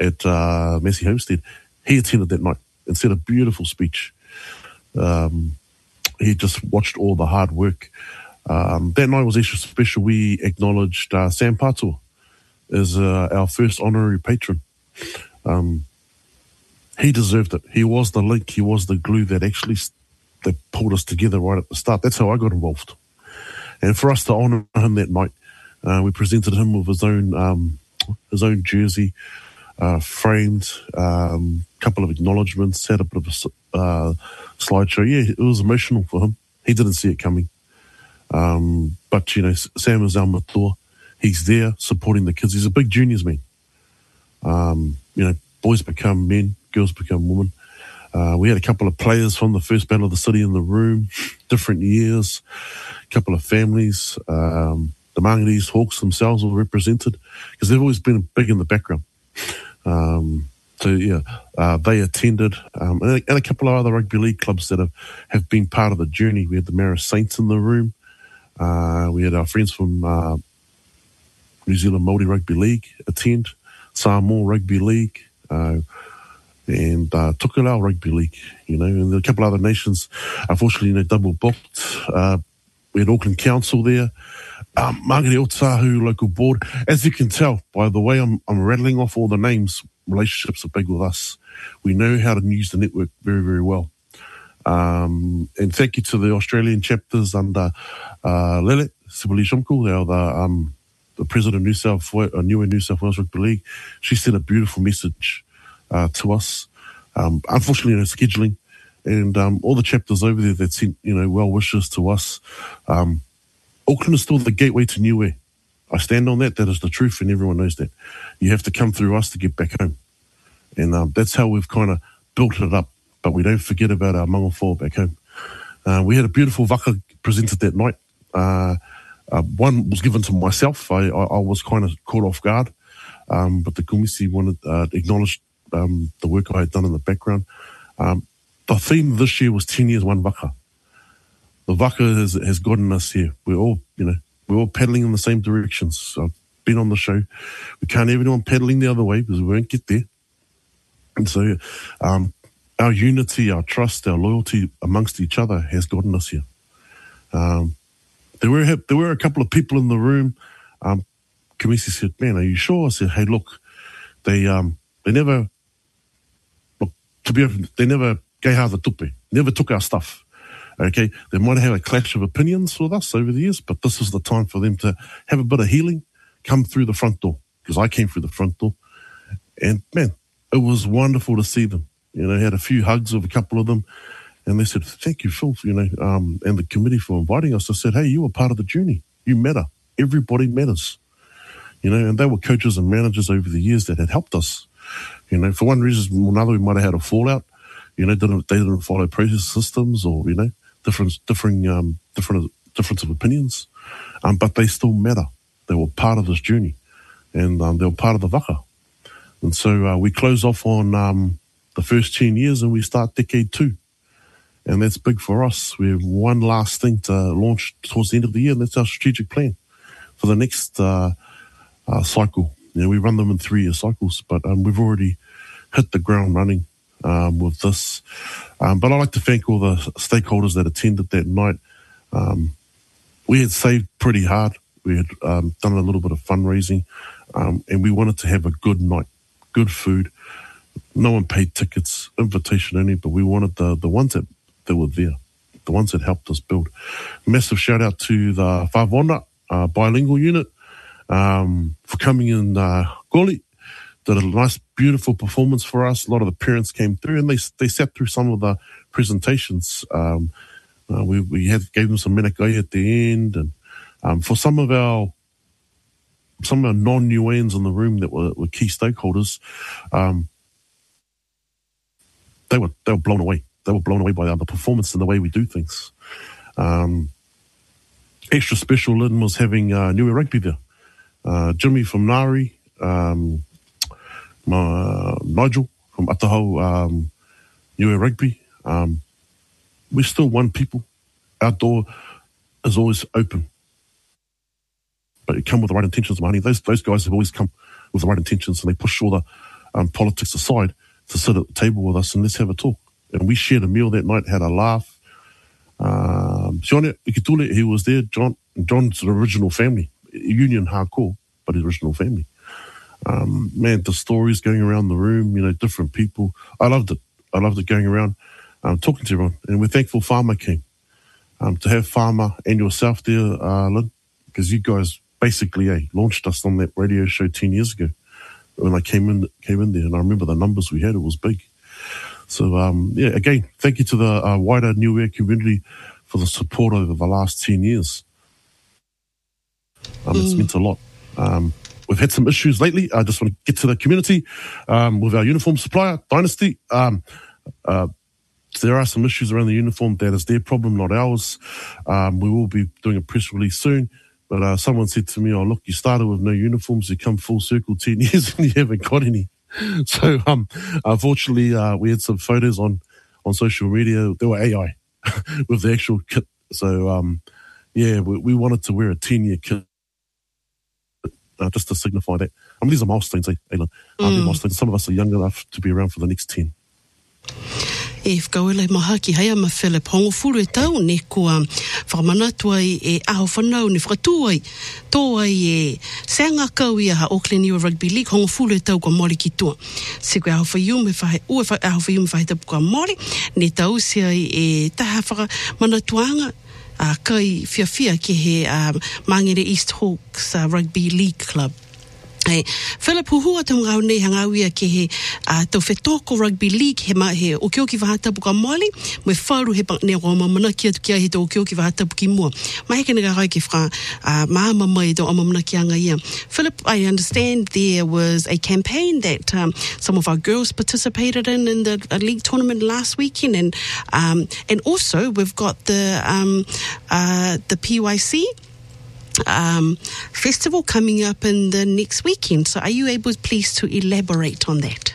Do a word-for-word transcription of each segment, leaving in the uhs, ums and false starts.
at uh, Massey Homestead. He attended that night and said a beautiful speech. Um, he just watched all the hard work. Um, that night was extra special. We acknowledged uh, Sam Patua as uh, our first honorary patron. Um, he deserved it. He was the link. He was the glue that actually that pulled us together right at the start. That's how I got involved. And for us to honour him that night, uh, we presented him with his own um, his own jersey, uh, framed, a um, couple of acknowledgements, had a bit of a uh, slideshow. Yeah, it was emotional for him. He didn't see it coming. Um, but, you know, Sam is our matua. He's there supporting the kids. He's a big juniors man. Um, you know, boys become men, girls become women. Uh, we had a couple of players from the first Battle of the City in the room, different years, a couple of families. Um, the Mangarees Hawks themselves were represented because they've always been big in the background. Um, so, yeah, uh, they attended. Um, and, a, and a couple of other rugby league clubs that have, have been part of the journey. We had the Marist Saints in the room. Uh, we had our friends from uh, New Zealand Māori Rugby League attend, Samoa Rugby League, uh, and uh, Tukulau Rugby League, you know, and a couple other nations, unfortunately, you know, double booked. Uh, we had Auckland Council there, um, Māngere Otahu local board. As you can tell by the way I'm, I'm rattling off all the names, relationships are big with us. We know how to use the network very, very well. Um, and thank you to the Australian chapters under uh, Lele Sibuli Shumko, the, um, the president of New South Wales, uh, New New South Wales Rugby League. She sent a beautiful message uh, to us. Um, unfortunately, you know, scheduling and um, all the chapters over there that sent, you know, well wishes to us. Um, Auckland is still the gateway to Niue. I stand on that. That is the truth, and everyone knows that. You have to come through us to get back home, and um, that's how we've kind of built it up. But we don't forget about our mangawhau back home. Uh, we had a beautiful waka presented that night. Uh, uh, one was given to myself. I, I, I was kind of caught off guard, um, but the komisi wanted uh, acknowledged um, the work I had done in the background. Um, the theme this year was ten years, one waka. The waka has, has gotten us here. We're all, you know, we're all paddling in the same directions. So I've been on the show. We can't have anyone paddling the other way because we won't get there. And so, um, our unity, our trust, our loyalty amongst each other has gotten us here. Um, there were there were a couple of people in the room. Um, Kamisi said, "Man, are you sure?" I said, "Hey, look, they um, they never look to be open, they never gave the tupe, never took our stuff. Okay, they might have had a clash of opinions with us over the years, but this is the time for them to have a bit of healing, come through the front door because I came through the front door, and man, it was wonderful to see them." You know, had a few hugs of a couple of them, and they said, "Thank you, Phil, you know, um, and the committee for inviting us." I said, "Hey, you were part of the journey. You matter. Everybody matters." You know, and they were coaches and managers over the years that had helped us. You know, for one reason or another, we might have had a fallout. You know, didn't, they didn't follow process systems, or you know, different, differing, um, different difference of opinions, um, but they still matter. They were part of this journey, and um, they were part of the waka. And so uh, we close off on. Um, the first ten years and we start decade two. And that's big for us. We have one last thing to launch towards the end of the year, and that's our strategic plan for the next uh, uh, cycle. You know, we run them in three-year cycles, but um, we've already hit the ground running um, with this. Um, but I'd like to thank all the stakeholders that attended that night. Um, we had saved pretty hard. We had um, done a little bit of fundraising, um, and we wanted to have a good night, good food. No one paid tickets, invitation only, but we wanted the, the ones that, that were there, the ones that helped us build. Massive shout out to the Whawona uh, bilingual unit um, for coming in uh, Goli. Did a nice, beautiful performance for us. A lot of the parents came through and they they sat through some of the presentations. Um, uh, we we had gave them some menakai at the end, and um, for some of our some of our non-Niueans in the room that were, were key stakeholders. Um, They were they were blown away. They were blown away by the performance and the way we do things. Um, extra special, Lynn was having uh, Niue Rugby there. Uh, Jimmy from Ngāri, um, uh, Nigel from Ataho, um, Niue Rugby. Um, we're still one people. Our door is always open. But you come with the right intentions, Mahani. Those those guys have always come with the right intentions, and they push all the um, politics aside, to sit at the table with us and let's have a talk. And we shared a meal that night, had a laugh. Um, Sione Ikitule, he was there. John, John's original family, Union hardcore, but his original family. Um, man, the stories going around the room, you know, different people. I loved it. I loved it going around, um, talking to everyone. And we're thankful Farmer came. Um, to have Farmer and yourself there, uh, Lynn, because you guys basically eh, launched us on that radio show ten years ago when I came in came in there. And I remember the numbers we had, it was big. So, um, yeah, again, thank you to the uh, wider Niue community for the support over the last ten years. Um, mm. It's meant a lot. Um, we've had some issues lately. I just want to get to the community um, with our uniform supplier, Dynasty. Um, uh, there are some issues around the uniform. That is their problem, not ours. Um, we will be doing a press release soon. But uh, someone said to me, oh, look, you started with no uniforms. You come full circle ten years and you haven't got any. So, um, unfortunately, uh, we had some photos on, on social media. They were A I with the actual kit. So, um, yeah, we, we wanted to wear a ten-year kit uh, just to signify that. I mean, these are milestones, eh, Aileen? Mm. Um, milestones. Some of us are young enough to be around for the next ten. E whakauela maha ki haia ma Philip hongo furu e tau ne kua whakamanatua e aho whanau ne whakatua i tō ai e seanga kau ia ha Auckland Niue Rugby League hongo furu e tau kua Māori ki tua. Se koe aho whaiu me whahe, ua aho whaiu me whahitapu kua Māori ne tau sia e taha whakamanatua a kai fia fia ki he um, Mangere East Hawks uh, Rugby League Club. Hey, Philip hua te ngau nei hangawia ke he uh, tau whetoko Rugby League he ma he o kio ki wahatapu ka Māori me wharu he ne o mamana ki atu kia he tau o kio ki wahatapu ki mua. Mai heke nega rai ki wha uh, maama mai tau amamana ki anga ia. Philip, I understand there was a campaign that um, some of our girls participated in in the uh, league tournament last weekend, and um, and also we've got the um, uh, the P Y C Um, festival coming up in the next weekend. So are you able, please, to elaborate on that?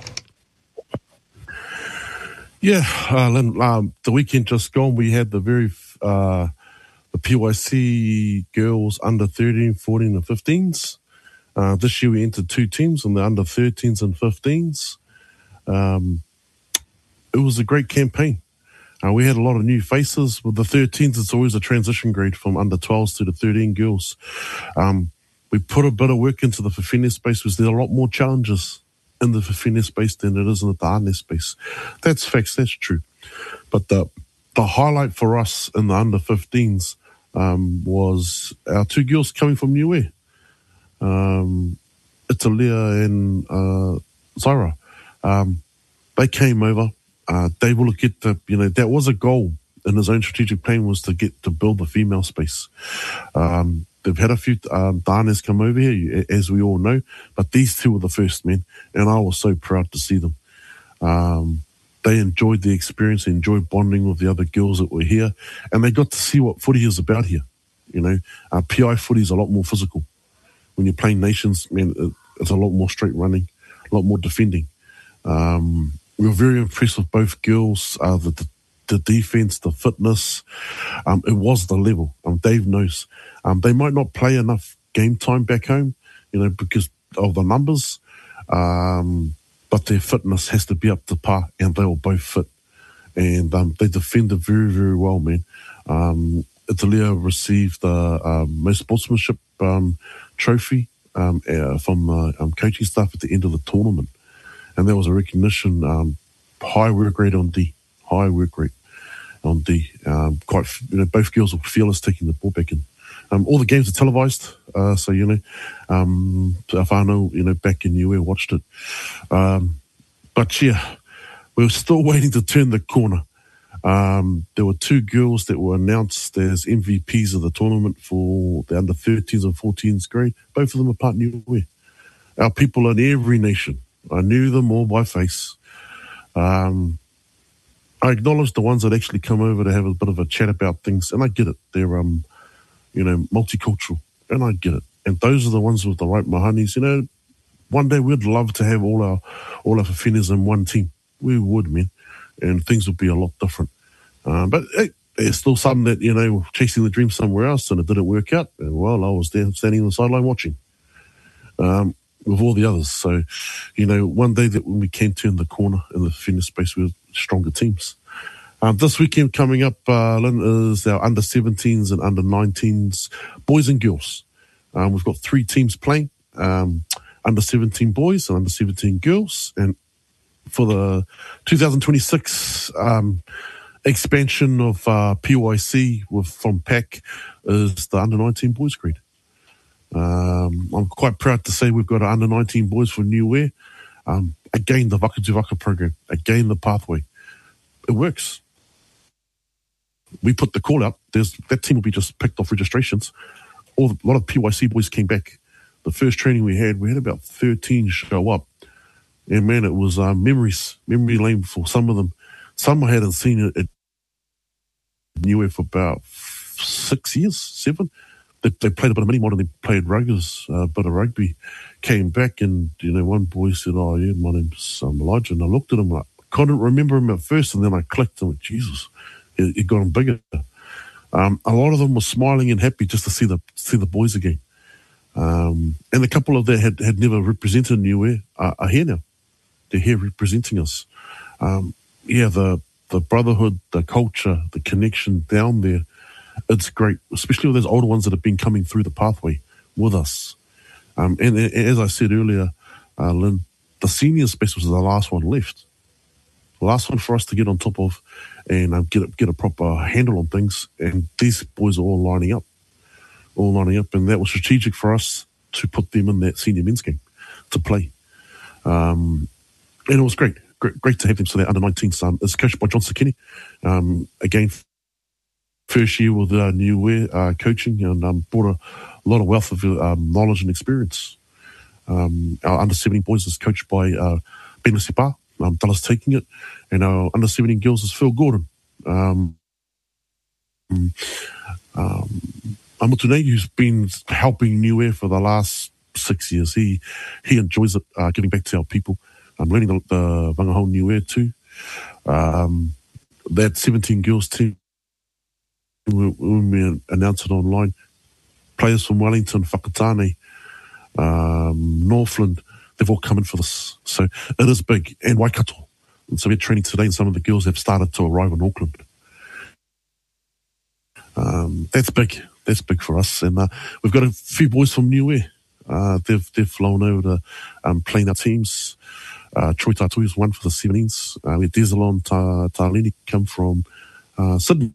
Yeah, uh, Lynn, um, the weekend just gone, we had the very uh, the P Y C girls under thirteen, fourteen and fifteens. Uh, this year we entered two teams on the under thirteens and fifteens. Um, it was a great campaign. Uh, we had a lot of new faces. With the thirteens, it's always a transition grade from under twelves to the thirteen girls. Um, we put a bit of work into the Fafine space because there are a lot more challenges in the Fafine space than it is in the Tāne space. That's facts, that's true. But the the highlight for us in the under fifteens um, was our two girls coming from Niue, um, Italia and uh, Zaira. Um, they came over. Uh, they will get the, you know, that was a goal in his own strategic plan, was to get to build the female space. Um, they've had a few um, Tānes come over here, as we all know, but these two were the first men, and I was so proud to see them. Um, they enjoyed the experience, they enjoyed bonding with the other girls that were here, and they got to see what footy is about here. You know, uh, P I footy is a lot more physical. When you're playing nations, man, it's a lot more straight running, a lot more defending. Um, We were very impressed with both girls, uh, the, the the defense, the fitness. Um, it was the level. Um, Dave knows. Um, they might not play enough game time back home, you know, because of the numbers, um, but their fitness has to be up to par, and they were both fit. And um, they defended very, very well, man. Um, Italia received the uh, most sportsmanship um, trophy um, uh, from uh, um, coaching staff at the end of the tournament. And there was a recognition, um, high work rate on D, high work rate on D. Um, quite, you know, both girls were fearless taking the ball back in. Um, all the games are televised, uh, so you know, um, Whanau, you know, back in Niue watched it. Um, but yeah, we were still waiting to turn the corner. Um, there were two girls that were announced as M V Ps of the tournament for the under thirteens and fourteens grade. Both of them are part Niue. Our people in every nation. I knew them all by face. Um, I acknowledge the ones that actually come over to have a bit of a chat about things, and I get it. They're, um, you know, multicultural, and I get it. And those are the ones with the right mahanis. You know, one day we'd love to have all our all our Fafinas in one team. We would, man, and things would be a lot different. Um, but hey, there's still some that, you know, chasing the dream somewhere else, and it didn't work out. And well, I was there standing on the sideline watching. Um, with all the others. So, you know, one day that when we can turn the corner in the fitness space, we're stronger teams. Um, this weekend coming up, uh, Lynn, is our under seventeens and under nineteens, boys and girls. Um, we've got three teams playing, um, under seventeen boys and under seventeen girls. And for the two thousand twenty-six um, expansion of uh, P Y C with, from P A C is the under nineteen boys grade. Um, I'm quite proud to say we've got under nineteen boys for Niue. Um, again, the Waka to Waka program. Again, the pathway. It works. We put the call out. There's that team will be just picked off registrations. All the, a lot of P Y C boys came back. The first training we had, we had about thirteen show up. And man, it was uh, memories, memory lane for some of them. Some I hadn't seen it at Niue for about six years, seven. They, they played a bit of mini mod and they played ruggers, a uh, bit of rugby. Came back and, you know, one boy said, oh yeah, my name's um, Elijah. And I looked at him like, couldn't remember him at first, and then I clicked and went, Jesus, it, it got him bigger. Um, a lot of them were smiling and happy just to see the see the boys again. Um, and a couple of them had, had never represented Niue uh, are here now. They're here representing us. Um, yeah, the the brotherhood, the culture, the connection down there, it's great, especially with those older ones that have been coming through the pathway with us. Um, and, and as I said earlier, uh, Lynn, the senior space was the last one left. The last one for us to get on top of and um, get, a, get a proper handle on things. And these boys are all lining up, all lining up. And that was strategic for us to put them in that senior men's game to play. Um, and it was great. Great, great to have them. So that under nineteens um, is coached by John Sakini. Um, again, first year with uh, Niue uh, coaching and um, brought a, a lot of wealth of um, knowledge and experience. Um, our under seventeen boys is coached by uh, Ben Sipa. Um, Dallas taking it, and our under seventeen girls is Phil Gordon. Um, um, Amatune, who's been helping Niue for the last six years. He he enjoys it, uh, giving back to our people. I'm learning the, the Wangahau Niue too. Um, that seventeen girls team, when we announced it online, players from Wellington, Whakatane, um, Northland, they've all come in for this. So it is big. And Waikato. And so we're training today, and some of the girls have started to arrive in Auckland. Um, that's big. That's big for us. And uh, we've got a few boys from Niue. Uh, they've they've flown over to um, playing our teams. Uh, Troy Tatui is one for the seventeens. Uh, we had Desalon Ta- Talini come from uh, Sydney,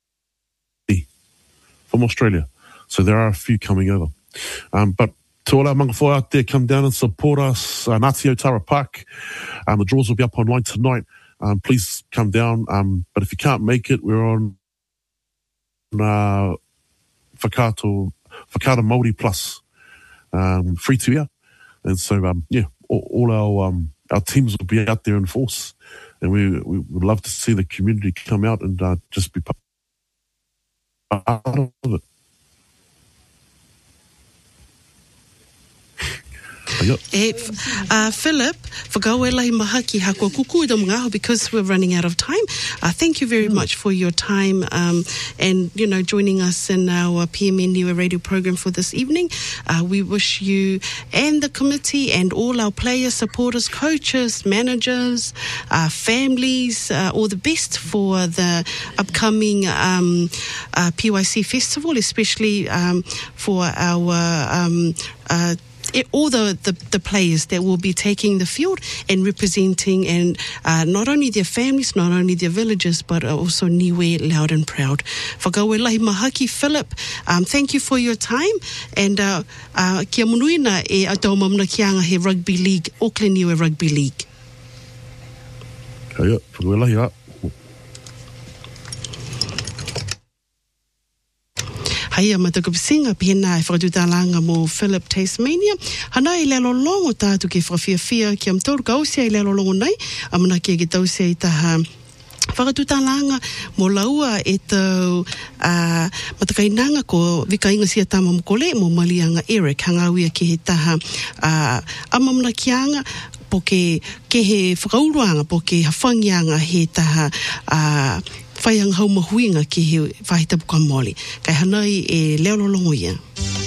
from Australia. So there are a few coming over. Um, but to all our mangawhai out there, come down and support us. Uh, Ngāti Otara Park. Um, the draws will be up online tonight. Um, please come down. Um, but if you can't make it, we're on uh, Whakato, Whakato Māori Plus. Um, free to air. And so, um, yeah, all, all our um, our teams will be out there in force. And we, we would love to see the community come out and uh, just be part of it. E, uh, Philip, whakauelahi maha ki hakua kuku i tō mga aho, because we're running out of time. Uh, thank you very mm. much for your time um, and, you know, joining us in our P M N Niue radio program for this evening. Uh, we wish you and the committee and all our players, supporters, coaches, managers, uh, families, uh, all the best for the upcoming um, uh, P Y C festival, especially um, for our um, uh, It, all the, the, the players that will be taking the field and representing, and uh, not only their families, not only their villages, but also Niue loud and proud. Whakauelahi mahaki, Philip, um, thank you for your time, and uh, uh, kia munuina e atau mamna kianga he rugby league, Auckland Niue Rugby League. Kaya, whakauelahi a. Haia matakupisinga pina e whakatutalanga mo Philip Tasmania. Hana i lelo longo tātu ke whawhiawhia ki am tōru kausia i lelo longo nei. Amana kia ki tausia i taha whakatutalanga mo laua e tau uh, matakainanga ko vikainga sia tama mokole mo malianga Eric. Hangawia ki he taha uh, amamana kianga po ke, ke he whakauruanga po ke hawhangianga he taha uh, whaiang hau mahuinga ki he whahitapuka mole. Kai hanai e leo lolongo ia.